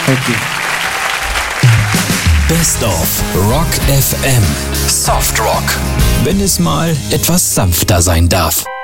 Thank you. Best of Rock FM. Soft Rock. Wenn es mal etwas sanfter sein darf.